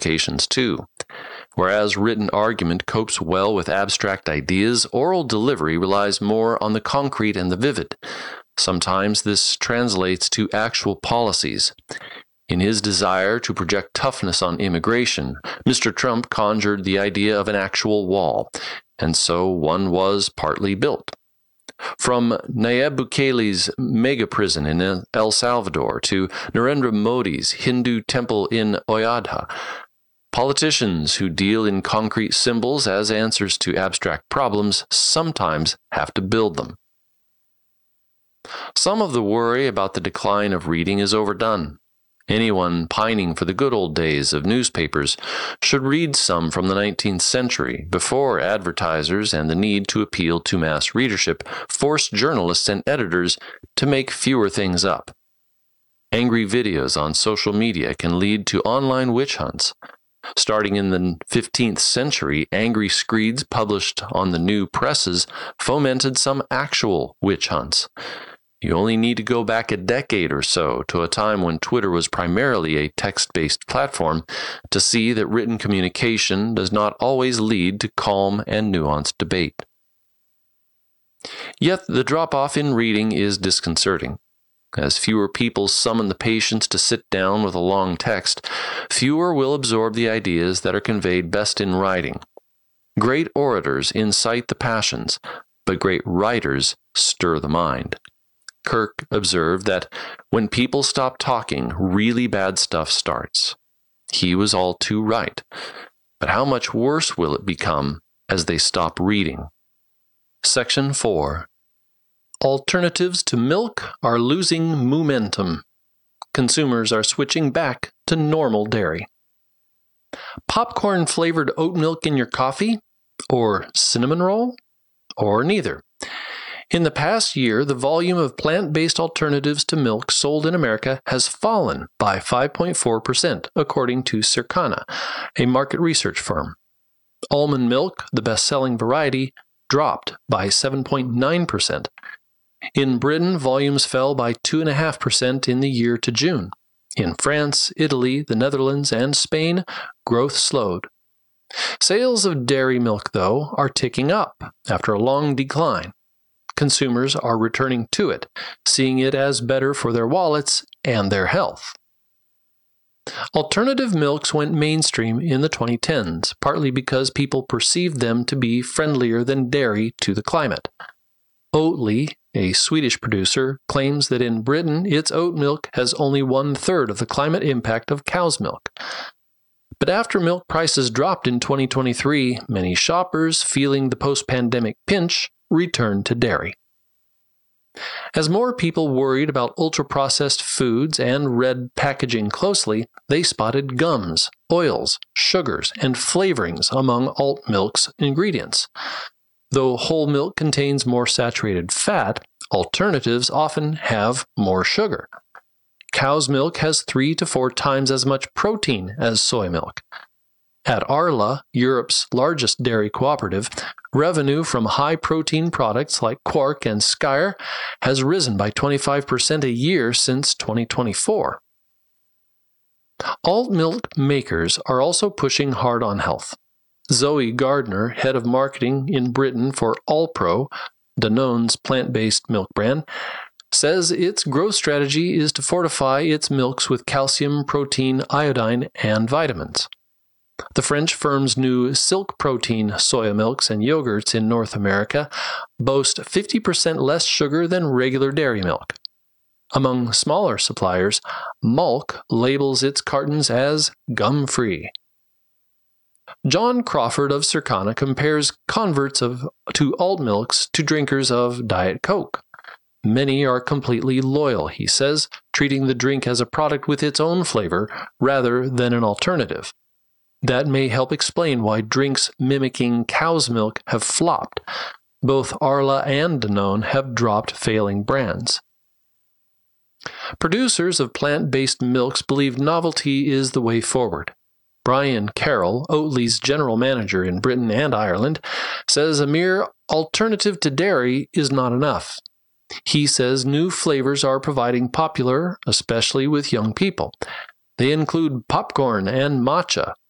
communications too. Whereas written argument copes well with abstract ideas, oral delivery relies more on the concrete and the vivid. Sometimes this translates to actual policies. In his desire to project toughness on immigration, Mr. Trump conjured the idea of an actual wall, and so one was partly built. From Nayib Bukele's mega prison in El Salvador to Narendra Modi's Hindu temple in Ayodhya, politicians who deal in concrete symbols as answers to abstract problems sometimes have to build them. Some of the worry about the decline of reading is overdone. Anyone pining for the good old days of newspapers should read some from the 19th century, before advertisers and the need to appeal to mass readership forced journalists and editors to make fewer things up. Angry videos on social media can lead to online witch hunts. Starting in the 15th century, angry screeds published on the new presses fomented some actual witch hunts. You only need to go back a decade or so to a time when Twitter was primarily a text-based platform to see that written communication does not always lead to calm and nuanced debate. Yet the drop-off in reading is disconcerting. As fewer people summon the patience to sit down with a long text, fewer will absorb the ideas that are conveyed best in writing. Great orators incite the passions, but great writers stir the mind. Kirk observed that when people stop talking, really bad stuff starts. He was all too right. But how much worse will it become as they stop reading? Section 4. Alternatives to milk are losing momentum. Consumers are switching back to normal dairy. Popcorn-flavored oat milk in your coffee? Or cinnamon roll? Or neither. In the past year, the volume of plant-based alternatives to milk sold in America has fallen by 5.4%, according to Circana, a market research firm. Almond milk, the best-selling variety, dropped by 7.9%. In Britain, volumes fell by 2.5% in the year to June. In France, Italy, the Netherlands, and Spain, growth slowed. Sales of dairy milk, though, are ticking up after a long decline. Consumers are returning to it, seeing it as better for their wallets and their health. Alternative milks went mainstream in the 2010s, partly because people perceived them to be friendlier than dairy to the climate. Oatly, a Swedish producer, claims that in Britain its oat milk has only 1/3 of the climate impact of cow's milk. But after milk prices dropped in 2023, many shoppers, feeling the post-pandemic pinch, returned to dairy. As more people worried about ultra-processed foods and read packaging closely, they spotted gums, oils, sugars, and flavorings among alt milk's ingredients. Though whole milk contains more saturated fat, alternatives often have more sugar. Cow's milk has 3 to 4 times as much protein as soy milk. At Arla, Europe's largest dairy cooperative, revenue from high-protein products like Quark and Skyr has risen by 25% a year since 2024. Alt milk makers are also pushing hard on health. Zoe Gardner, head of marketing in Britain for Alpro, Danone's plant-based milk brand, says its growth strategy is to fortify its milks with calcium, protein, iodine, and vitamins. The French firm's new Silk Protein soya milks and yogurts in North America boast 50% less sugar than regular dairy milk. Among smaller suppliers, Malk labels its cartons as gum-free. John Crawford of Circana compares converts to alt milks to drinkers of Diet Coke. Many are completely loyal, he says, treating the drink as a product with its own flavor rather than an alternative. That may help explain why drinks mimicking cow's milk have flopped. Both Arla and Danone have dropped failing brands. Producers of plant-based milks believe novelty is the way forward. Brian Carroll, Oatly's general manager in Britain and Ireland, says a mere alternative to dairy is not enough. He says new flavors are proving popular, especially with young people. They include popcorn and matcha,